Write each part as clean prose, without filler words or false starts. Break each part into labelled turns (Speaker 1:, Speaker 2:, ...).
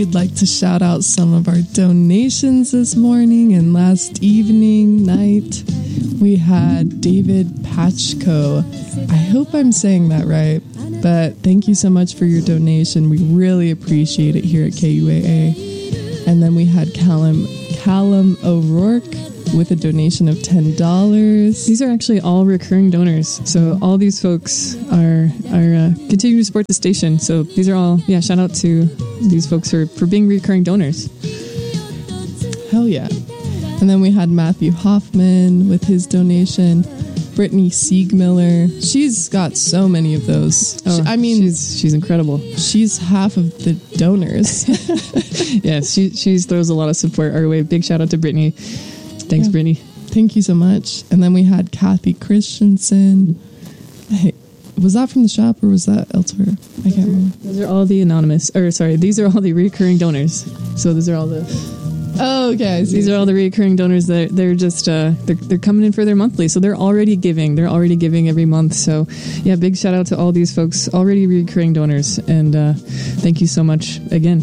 Speaker 1: we'd like to shout out some of our donations this morning and last night. We had David Patchko. I hope I'm saying that right, but thank you so much for your donation. We really appreciate it here at KUAA. And then we had Callum O'Rourke with a donation of $10.
Speaker 2: These are actually all recurring donors. So all these folks are continuing to support the station. So these are all, shout out to these folks for being recurring donors.
Speaker 1: Hell yeah. And then we had Matthew Hoffman with his donation. Brittany Siegmiller. She's got so many of those.
Speaker 2: Oh, she's incredible.
Speaker 1: She's half of the donors.
Speaker 2: Yes, she throws a lot of support our way. Big shout out to Brittany. Thanks, Brittany.
Speaker 1: Thank you so much. And then we had Kathy Christensen. Hey, was that from the shop or was that elsewhere? I can't remember.
Speaker 2: Those are all the these are all the recurring donors. So those are all the...
Speaker 1: Oh, okay.
Speaker 2: These are all the recurring donors that they're just they're coming in for their monthly, so they're already giving. They're already giving every month. So yeah, big shout out to all these folks, already recurring donors, and thank you so much again.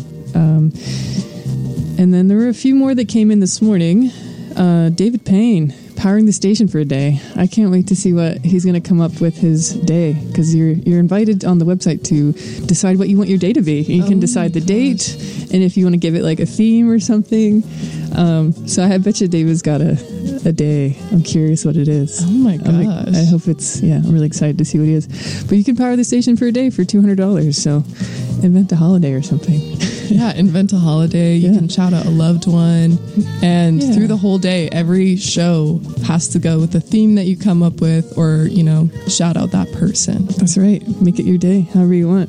Speaker 2: And then there were a few more that came in this morning. David Payne, powering the station for a day. I can't wait to see what he's going to come up with his day, because you're invited on the website to decide what you want your day to be. You can decide the date, and if you want to give it like a theme or something. So I bet you David's got a day. I'm curious what it is.
Speaker 1: Oh my gosh.
Speaker 2: I hope it's, I'm really excited to see what it is. But you can power the station for a day for $200. So invent a holiday or something.
Speaker 1: Yeah, invent a holiday. You can shout out a loved one. And through the whole day, every show has to go with a theme that you come up with, or, shout out that person.
Speaker 2: That's right. Make it your day, however you want.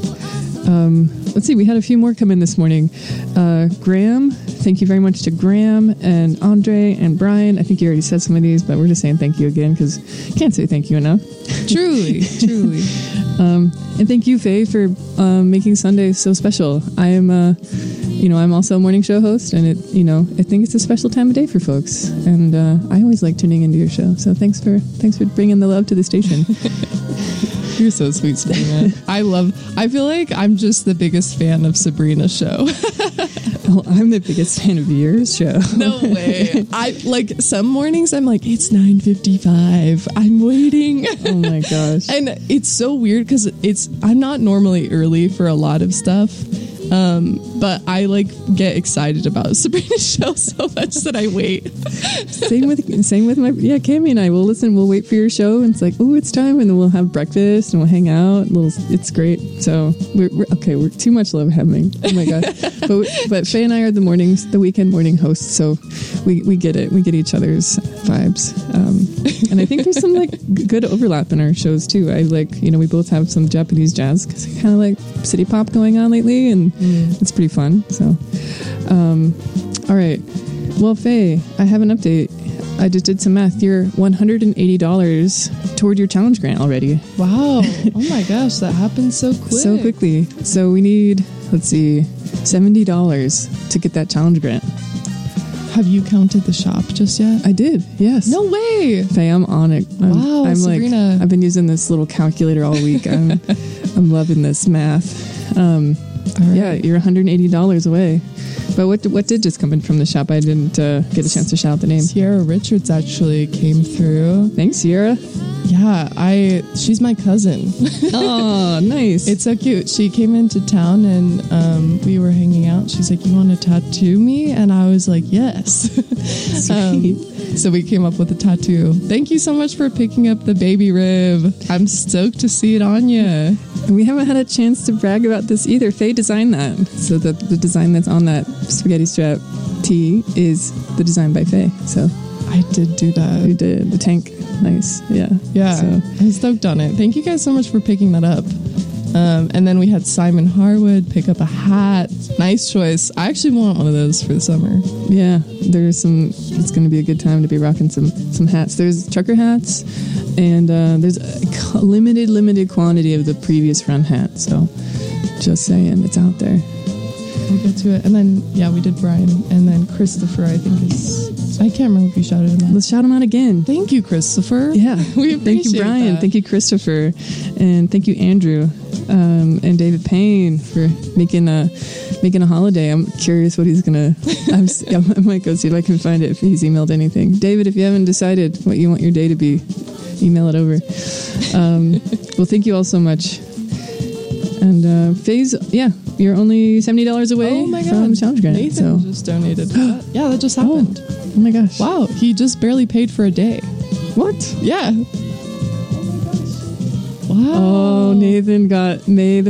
Speaker 2: Let's see. We had a few more come in this morning. Graham. Thank you very much to Graham and Andre and Brian. I think you already said some of these, but we're just saying thank you again because you can't say thank you enough.
Speaker 1: Truly.
Speaker 2: And thank you, Faye, for making Sunday so special. I am, I'm also a morning show host, and I think it's a special time of day for folks. And I always like tuning into your show. So thanks for bringing the love to the station.
Speaker 1: You're so sweet, Sabrina. I feel like I'm just the biggest fan of Sabrina's show.
Speaker 2: Well, I'm the biggest fan of yours show.
Speaker 1: No way. Some mornings I'm like, it's 9:55. I'm waiting.
Speaker 2: Oh my gosh.
Speaker 1: And it's so weird because I'm not normally early for a lot of stuff. But I get excited about Sabrina's show so much that I wait.
Speaker 2: Same with my Cammy and I. We'll wait for your show, and it's like, oh, it's time, and then we'll have breakfast and we'll hang out. It's great. So we're too much love having. Oh my god. But Faye and I are the weekend morning hosts, so we get it. We get each other's vibes. And I think there's some good overlap in our shows too. We both have some Japanese jazz, because I kind of like city pop going on lately, and it's pretty fun. So, all right. Well, Faye, I have an update. I just did some math. You're $180 toward your challenge grant already.
Speaker 1: Wow. Oh my gosh, that happened so quick.
Speaker 2: So quickly. So we need, $70 to get that challenge grant.
Speaker 1: Have you counted the shop just yet?
Speaker 2: I did, yes.
Speaker 1: No way.
Speaker 2: Faye, I'm on it.
Speaker 1: Wow, Sabrina.
Speaker 2: I've been using this little calculator all week. I'm loving this math.
Speaker 1: Right.
Speaker 2: Yeah, you're $180 away. But what did just come in from the shop? I didn't get a chance to shout out the name.
Speaker 1: Sierra Richards actually came through.
Speaker 2: Thanks, Sierra.
Speaker 1: Yeah, she's my cousin.
Speaker 2: Oh, nice.
Speaker 1: It's so cute. She came into town and we were hanging out. She's like, "You want to tattoo me?" And I was like, "Yes."
Speaker 2: Sweet.
Speaker 1: So we came up with a tattoo. Thank you so much for picking up the baby rib. I'm stoked to see it on you.
Speaker 2: We haven't had a chance to brag about this either. Faye designed that. So the design that's on that spaghetti strap tee is the design by Faye. So
Speaker 1: I did do that.
Speaker 2: You did. The tank. Nice. Yeah.
Speaker 1: Yeah. So I'm stoked on it. Thank you guys so much for picking that up. And then we had Simon Harwood pick up a hat. Nice choice. I actually want one of those for the summer.
Speaker 2: Yeah. It's going to be a good time to be rocking some hats. There's trucker hats, and there's a limited quantity of the previous run hat. So just saying, it's out there.
Speaker 1: We'll get to it. And then, we did Brian. And then Christopher, I think I can't remember if you shouted him out.
Speaker 2: Let's shout him out again.
Speaker 1: Thank you, Christopher.
Speaker 2: Yeah.
Speaker 1: We appreciate
Speaker 2: Thank you, Brian.
Speaker 1: That.
Speaker 2: Thank you, Christopher. And thank you, Andrew. And David Payne for making making a holiday. I'm curious what he's gonna. I might go see if I can find it if he's emailed anything. David, if you haven't decided what you want your day to be, email it over. Well, thank you all so much. And Faze, you're only $70 away from Challenge Grant.
Speaker 1: Nathan just donated. Yeah, that just happened.
Speaker 2: Oh my gosh!
Speaker 1: Wow, he just barely paid for a day.
Speaker 2: What?
Speaker 1: Yeah. Wow.
Speaker 2: Oh, Nathan got May the